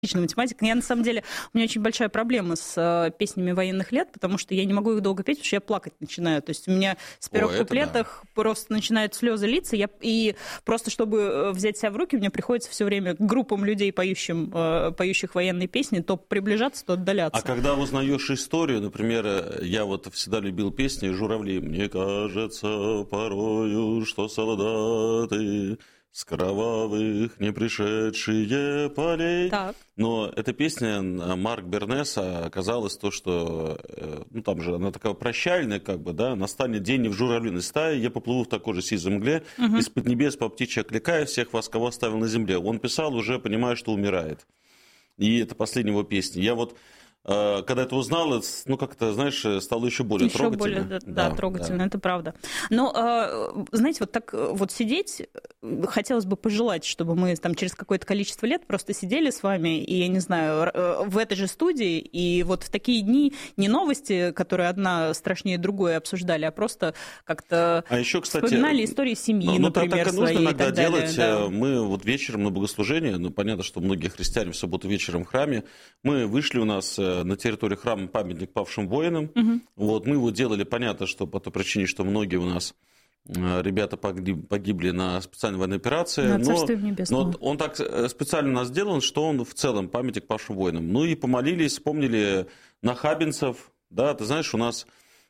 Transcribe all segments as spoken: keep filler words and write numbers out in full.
математика. Я, на самом деле, у меня очень большая проблема с э, песнями военных лет, потому что я не могу их долго петь, потому что я плакать начинаю. То есть у меня с первых О, куплетах да. просто начинают слезы литься. Я, и просто, чтобы взять себя в руки, мне приходится все время к группам людей, поющим, э, поющих военные песни, то приближаться, то отдаляться. А когда узнаешь историю, например, я вот всегда любил песни «Журавли». Мне кажется порою, что солдаты с кровавых не пришедшие полей. Так. Но эта песня Марк Бернеса оказалось то, что, ну там же она такая прощальная, как бы, да, настанет день не в журавлиной стае, я поплыву в такой же сизой мгле, угу. из-под небес по птичьи окликая всех вас, кого оставил на земле. Он писал, уже понимая, что умирает. И это последняя его песня. Я вот когда это узнал, ну, как-то, знаешь, стало еще более еще трогательно. Более, да, да, трогательно, да. Это правда. Но, знаете, вот так вот сидеть, хотелось бы пожелать, чтобы мы там через какое-то количество лет просто сидели с вами, и, я не знаю, в этой же студии, и вот в такие дни не новости, которые одна страшнее другой обсуждали, а просто как-то а еще, кстати, вспоминали истории семьи, ну, например, так и свои нужно иногда и так далее. делать. Да. Мы вот вечером на богослужение, ну, понятно, что многие христиане в субботу вечером в храме, мы вышли, у нас на территории храма памятник павшим воинам. Угу. Вот, мы его делали, понятно, что по той причине, что многие у нас ребята погибли на специальной военной операции. На но, но он так специально у нас сделан, что он в целом памятник павшим воинам. Ну и помолились, вспомнили нахабинцев. Да, ты знаешь, у нас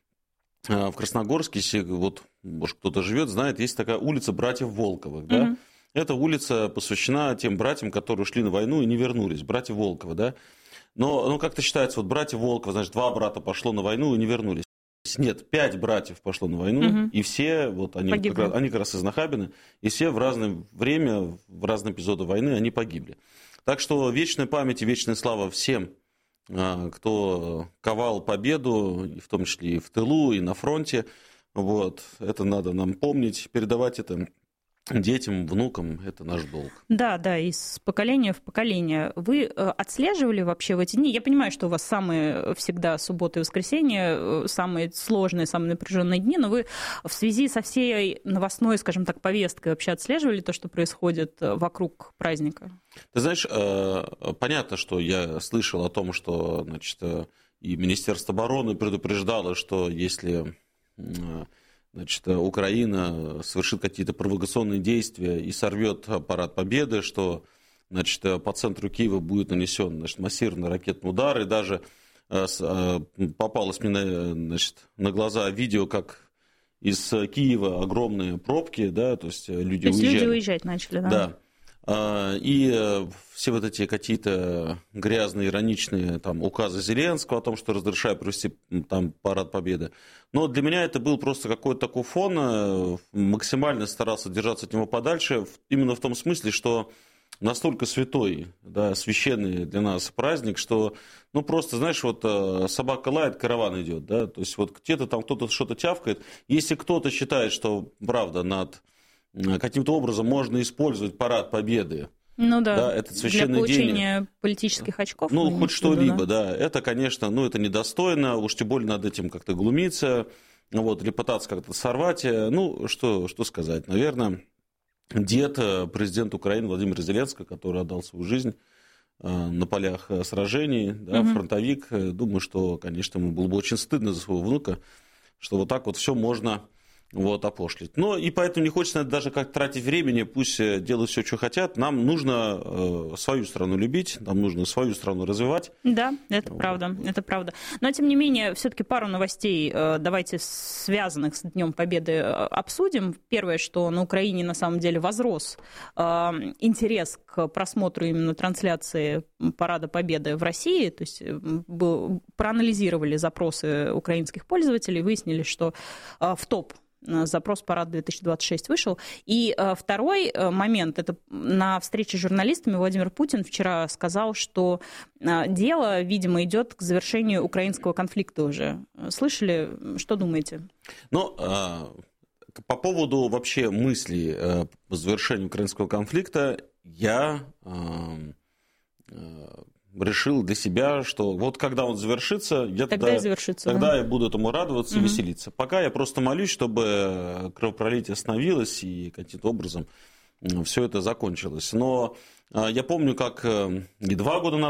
в Красногорске, если вот, может, кто-то живет, знает, есть такая улица братьев Волковых. Да? Угу. Эта улица посвящена тем братьям, которые ушли на войну и не вернулись. Братья Волковы, да. Но, ну, как-то считается, вот братья Волкова, значит, два брата пошло на войну и не вернулись. Нет, пять братьев пошло на войну, угу. и все, вот они как, раз, они как раз из Нахабина, и все в разное время, в разные эпизоды войны они погибли. Так что вечная память и вечная слава всем, кто ковал победу, в том числе и в тылу, и на фронте. Вот, это надо нам помнить, передавать это детям, внукам, это наш долг. Да, да, из поколения в поколение. Вы отслеживали вообще в эти дни? Я понимаю, что у вас самые всегда субботы и воскресенья, самые сложные, самые напряженные дни, но вы в связи со всей новостной, скажем так, повесткой вообще отслеживали то, что происходит вокруг праздника? Ты знаешь, понятно, что я слышал о том, что, значит, и Министерство обороны предупреждало, что если... Значит, Украина совершит какие-то провокационные действия и сорвет парад Победы, что, значит, по центру Киева будет нанесен, значит, массированный ракетный удар, и даже попалось мне, значит, на глаза видео, как из Киева огромные пробки, да, то есть люди то есть уезжали. люди уезжать начали, да? Да. И все вот эти какие-то грязные, ироничные там, указы Зеленского о том, что разрешаю провести там парад Победы. Но для меня это был просто какой-то такой фон, максимально старался держаться от него подальше, именно в том смысле, что настолько святой, да, священный для нас праздник, что, ну, просто, знаешь, вот собака лает, караван идет, да, то есть вот где-то там кто-то что-то тявкает. Если кто-то считает, что, правда, над каким-то образом можно использовать парад Победы, ну да, да, этот священный для получения день, политических очков. Ну, хоть что-либо, да? да, это, конечно, ну, это недостойно, уж тем более над этим как-то глумиться, вот, или пытаться как-то сорвать. Ну, что, что сказать, наверное, дед президента Украины Владимира Зеленского, который отдал свою жизнь на полях сражений, да, угу. фронтовик, думаю, что, конечно, ему было бы очень стыдно за своего внука, что вот так вот все можно... Вот, опошлить. Но и поэтому не хочется даже как тратить времени, пусть делают все, что хотят. Нам нужно э, свою страну любить, нам нужно свою страну развивать. Да, это вот. правда, это правда. Но, тем не менее, все-таки пару новостей э, давайте связанных с Днем Победы обсудим. Первое, что на Украине на самом деле возрос э, интерес к просмотру именно трансляции Парада Победы в России. То есть был, проанализировали запросы украинских пользователей, выяснили, что э, в топ запрос «Парад две тысячи двадцать шесть» вышел. И второй момент, это на встрече с журналистами Владимир Путин вчера сказал, что дело, видимо, идет к завершению украинского конфликта уже. Слышали? Что думаете? Ну, по поводу вообще мыслей по завершению украинского конфликта, я решил для себя, что вот когда он завершится, я тогда, тогда, завершится, тогда да? я буду этому радоваться и угу. веселиться. Пока я просто молюсь, чтобы кровопролитие остановилось и каким-то образом все это закончилось. Но я помню, как и два года назад,